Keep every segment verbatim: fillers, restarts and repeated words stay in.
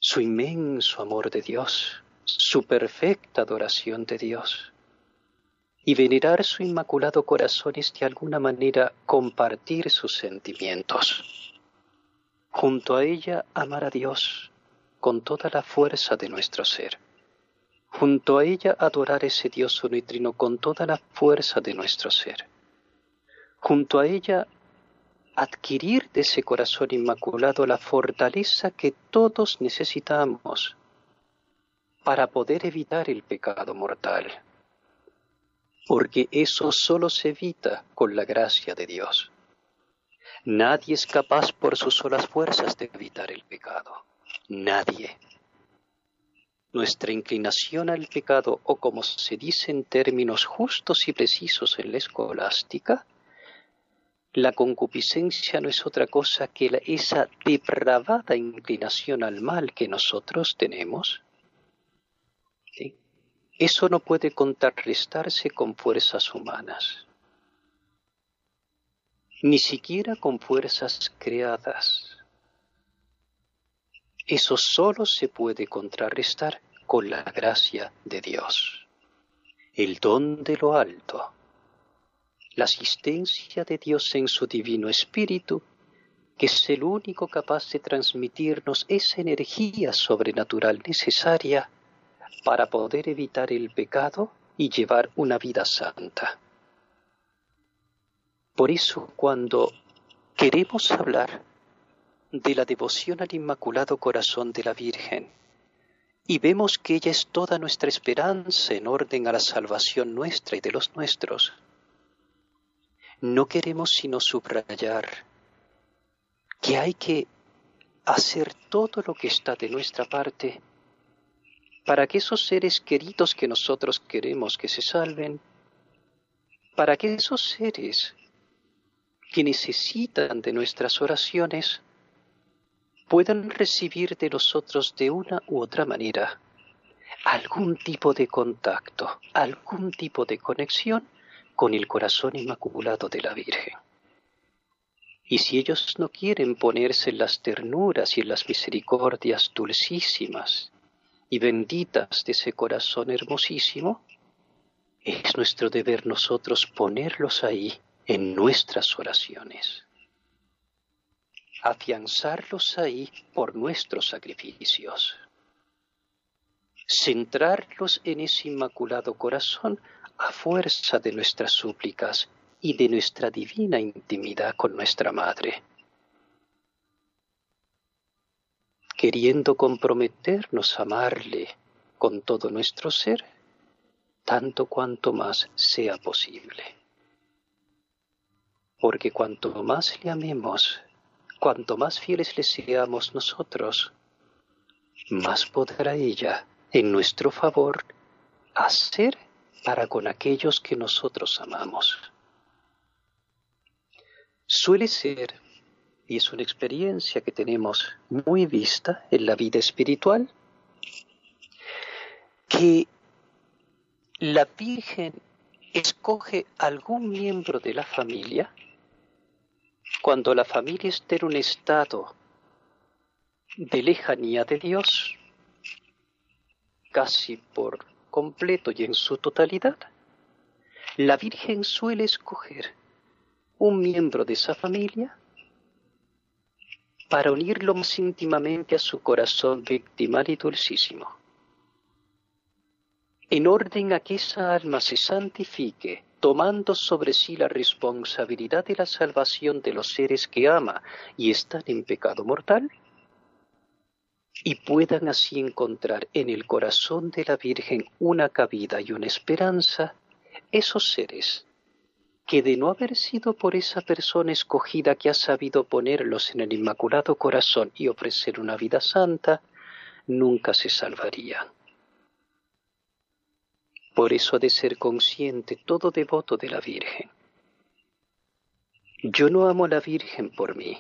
su inmenso amor de Dios, su perfecta adoración de Dios. Y venerar su inmaculado corazón es de alguna manera compartir sus sentimientos. Junto a ella amar a Dios con toda la fuerza de nuestro ser. Junto a ella adorar a ese Dios uno y trino con toda la fuerza de nuestro ser. Junto a ella adquirir de ese corazón inmaculado la fortaleza que todos necesitamos para poder evitar el pecado mortal. Porque eso solo se evita con la gracia de Dios. Nadie es capaz por sus solas fuerzas de evitar el pecado. Nadie. Nuestra inclinación al pecado, o como se dice en términos justos y precisos en la escolástica, la concupiscencia no es otra cosa que la, esa depravada inclinación al mal que nosotros tenemos. ¿Sí? Eso no puede contrarrestarse con fuerzas humanas, ni siquiera con fuerzas creadas. Eso solo se puede contrarrestar con la gracia de Dios, el don de lo alto, la asistencia de Dios en su divino espíritu, que es el único capaz de transmitirnos esa energía sobrenatural necesaria para poder evitar el pecado y llevar una vida santa. Por eso, cuando queremos hablar de la devoción al Inmaculado Corazón de la Virgen y vemos que ella es toda nuestra esperanza en orden a la salvación nuestra y de los nuestros, no queremos sino subrayar que hay que hacer todo lo que está de nuestra parte para que esos seres queridos que nosotros queremos que se salven, para que esos seres que necesitan de nuestras oraciones puedan recibir de nosotros de una u otra manera algún tipo de contacto, algún tipo de conexión con el corazón inmaculado de la Virgen. Y si ellos no quieren ponerse en las ternuras y en las misericordias dulcísimas y benditas de ese corazón hermosísimo, es nuestro deber nosotros ponerlos ahí en nuestras oraciones, afianzarlos ahí por nuestros sacrificios, centrarlos en ese inmaculado corazón a fuerza de nuestras súplicas y de nuestra divina intimidad con nuestra Madre, queriendo comprometernos a amarle con todo nuestro ser, tanto cuanto más sea posible. Porque cuanto más le amemos, cuanto más fieles le seamos nosotros, más podrá ella, en nuestro favor, hacer para con aquellos que nosotros amamos. Suele ser, y es una experiencia que tenemos muy vista en la vida espiritual, que la Virgen escoge algún miembro de la familia cuando la familia está en un estado de lejanía de Dios, casi por completo y en su totalidad. La Virgen suele escoger un miembro de esa familia para unirlo más íntimamente a su corazón victimal y dulcísimo, en orden a que esa alma se santifique, tomando sobre sí la responsabilidad de la salvación de los seres que ama y están en pecado mortal, y puedan así encontrar en el corazón de la Virgen una cabida y una esperanza, esos seres que de no haber sido por esa persona escogida que ha sabido ponerlos en el Inmaculado Corazón y ofrecer una vida santa, nunca se salvarían. Por eso ha de ser consciente todo devoto de la Virgen. Yo no amo a la Virgen por mí.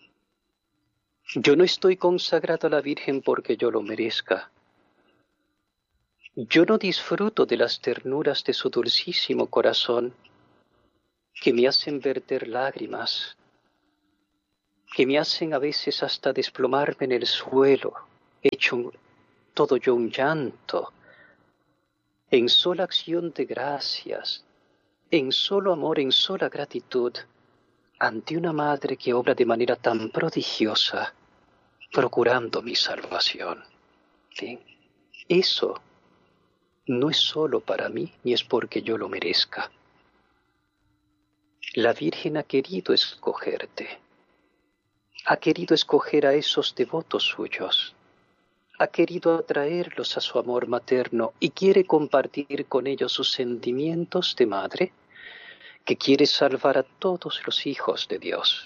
Yo no estoy consagrado a la Virgen porque yo lo merezca. Yo no disfruto de las ternuras de su dulcísimo corazón, que me hacen verter lágrimas, que me hacen a veces hasta desplomarme en el suelo hecho un- todo yo un llanto, en sola acción de gracias, en solo amor, en sola gratitud, ante una madre que obra de manera tan prodigiosa, procurando mi salvación. Bien, eso no es solo para mí, ni es porque yo lo merezca. La Virgen ha querido escogerte, ha querido escoger a esos devotos suyos, ha querido atraerlos a su amor materno y quiere compartir con ellos sus sentimientos de madre, que quiere salvar a todos los hijos de Dios.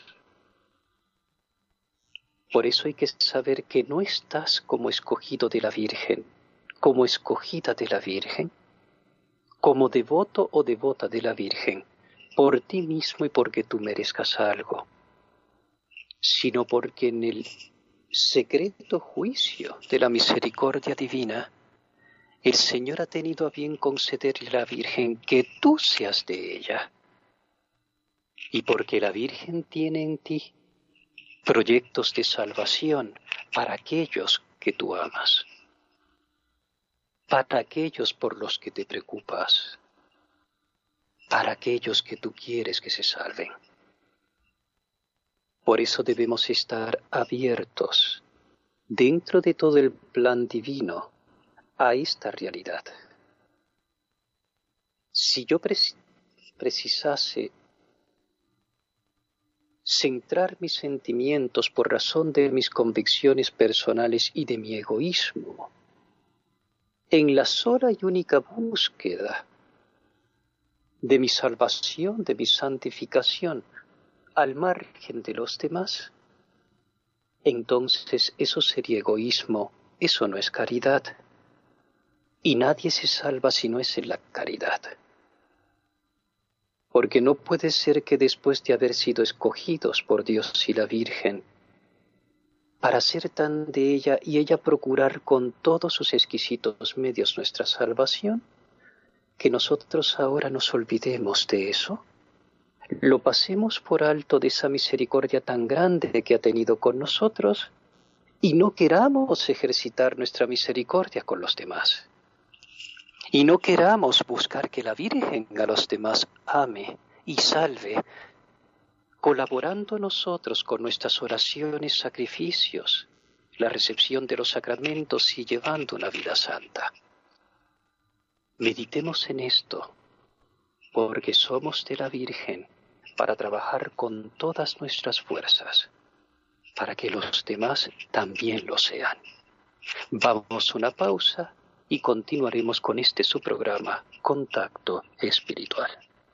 Por eso hay que saber que no estás como escogido de la Virgen, como escogida de la Virgen, como devoto o devota de la Virgen, por ti mismo y porque tú merezcas algo, sino porque en el secreto juicio de la misericordia divina, el Señor ha tenido a bien concederle a la Virgen que tú seas de ella, y porque la Virgen tiene en ti proyectos de salvación para aquellos que tú amas, para aquellos por los que te preocupas, para aquellos que tú quieres que se salven. Por eso debemos estar abiertos, dentro de todo el plan divino, a esta realidad. Si yo precis- precisase centrar mis sentimientos por razón de mis convicciones personales y de mi egoísmo en la sola y única búsqueda de mi salvación, de mi santificación, al margen de los demás, entonces eso sería egoísmo, eso no es caridad. Y nadie se salva si no es en la caridad. Porque no puede ser que después de haber sido escogidos por Dios y la Virgen, para ser tan de ella y ella procurar con todos sus exquisitos medios nuestra salvación, que nosotros ahora nos olvidemos de eso, lo pasemos por alto de esa misericordia tan grande que ha tenido con nosotros y no queramos ejercitar nuestra misericordia con los demás. Y no queramos buscar que la Virgen a los demás ame y salve, colaborando nosotros con nuestras oraciones, sacrificios, la recepción de los sacramentos y llevando una vida santa. Meditemos en esto, porque somos de la Virgen para trabajar con todas nuestras fuerzas, para que los demás también lo sean. Vamos a una pausa y continuaremos con este su programa, Contacto Espiritual.